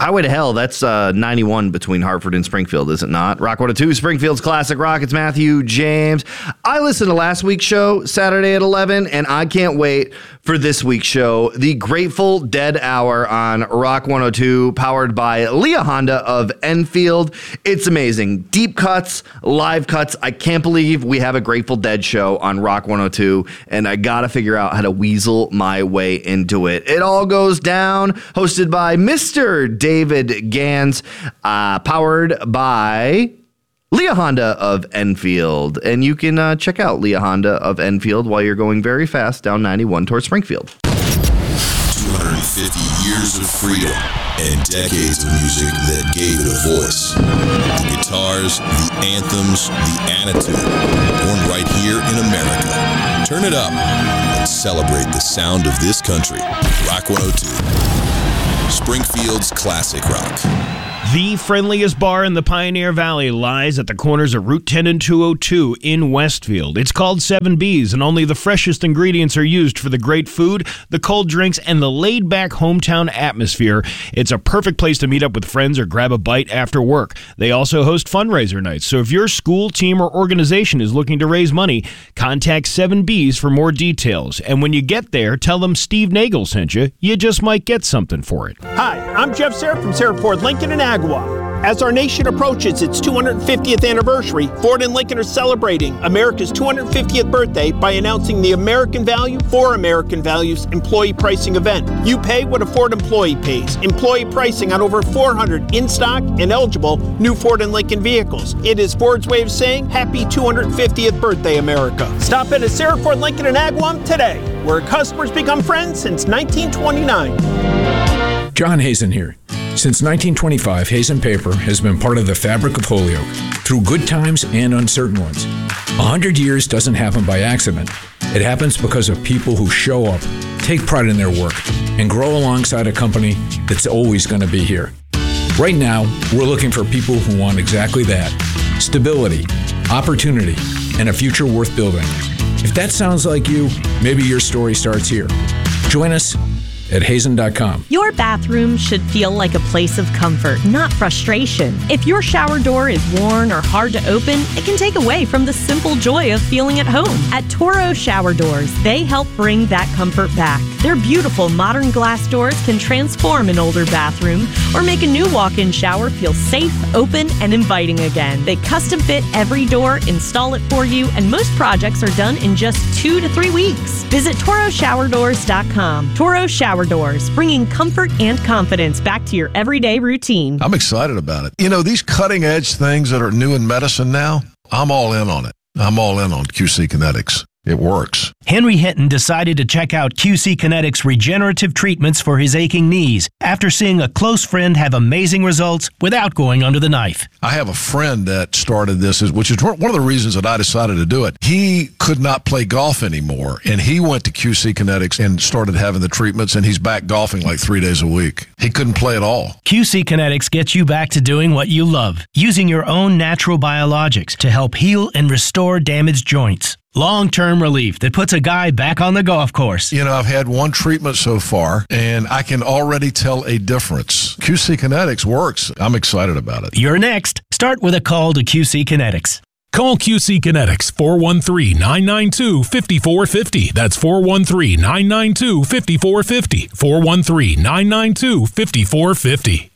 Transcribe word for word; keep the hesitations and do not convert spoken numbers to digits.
Highway to Hell, that's uh, ninety-one between Hartford and Springfield, is it not? Rock one oh two, Springfield's Classic Rock. It's Matthew James. I listened to last week's show, Saturday at eleven, and I can't wait for this week's show, the Grateful Dead Hour on Rock one oh two, powered by Leah Honda of Enfield. It's amazing. Deep cuts, live cuts. I can't believe we have a Grateful Dead show on Rock one oh two, and I gotta figure out how to weasel my way into it. It all goes down, hosted by Mister David Gans, uh, powered by Leah Honda of Enfield. And you can uh, check out Leah Honda of Enfield while you're going very fast down ninety-one towards Springfield. two hundred fifty years of freedom and decades of music that gave it a voice. The guitars, the anthems, the attitude, born right here in America. Turn it up and celebrate the sound of this country. Rock one oh two, Springfield's Classic Rock. The friendliest bar in the Pioneer Valley lies at the corners of Route ten and two oh two in Westfield. It's called Seven B's, and only the freshest ingredients are used for the great food, the cold drinks, and the laid-back hometown atmosphere. It's a perfect place to meet up with friends or grab a bite after work. They also host fundraiser nights, so if your school, team, or organization is looking to raise money, contact Seven B's for more details. And when you get there, tell them Steve Nagel sent you. You just might get something for it. Hi, I'm Jeff Serra from Serra Ford Lincoln in Agua. As our nation approaches its two hundred fiftieth anniversary, Ford and Lincoln are celebrating America's two hundred fiftieth birthday by announcing the American Value for American Values employee pricing event. You pay what a Ford employee pays. Employee pricing on over four hundred in-stock and eligible new Ford and Lincoln vehicles. It is Ford's way of saying happy two hundred fiftieth birthday, America. Stop in at Serra Ford Lincoln in Agawam today, where customers become friends since nineteen twenty-nine. John Hazen here. Since nineteen twenty-five, Hazen Paper has been part of the fabric of Holyoke through good times and uncertain ones. A hundred years doesn't happen by accident. It happens because of people who show up, take pride in their work, and grow alongside a company that's always going to be here. Right now, we're looking for people who want exactly that: stability, opportunity, and a future worth building. If that sounds like you, maybe your story starts here. Join us at hazen dot com. Your bathroom should feel like a place of comfort, not frustration. If your shower door is worn or hard to open, it can take away from the simple joy of feeling at home. At Toro Shower Doors, they help bring that comfort back. Their beautiful modern glass doors can transform an older bathroom or make a new walk-in shower feel safe, open, and inviting again. They custom fit every door, install it for you, and most projects are done in just two to three weeks. Visit toro shower doors dot com. Toro Shower Doors, bringing comfort and confidence back to your everyday routine. I'm excited about it. You know, these cutting-edge things that are new in medicine now, I'm all in on it. I'm all in on Q C Kinetics. It works. Henry Hinton decided to check out Q C Kinetics regenerative treatments for his aching knees after seeing a close friend have amazing results without going under the knife. I have a friend that started this, which is one of the reasons that I decided to do it. He could not play golf anymore, and he went to Q C Kinetics and started having the treatments, and he's back golfing like three days a week. He couldn't play at all. Q C Kinetics gets you back to doing what you love, using your own natural biologics to help heal and restore damaged joints. Long-term relief that puts a guy back on the golf course. You know, I've had one treatment so far, and I can already tell a difference. Q C Kinetics works. I'm excited about it. You're next. Start with a call to Q C Kinetics. Call Q C Kinetics, four one three, nine nine two, five four five zero. That's four one three, nine nine two, five four five zero. four one three, nine nine two, five four five zero.